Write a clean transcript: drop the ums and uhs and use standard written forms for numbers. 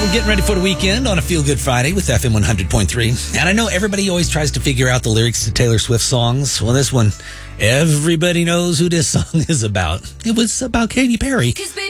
We're getting ready for the weekend on a Feel Good Friday with FM 100.3. And I know everybody always tries to figure out the lyrics to Taylor Swift songs. Well, this one, everybody knows who this song is about. It was about Katy Perry.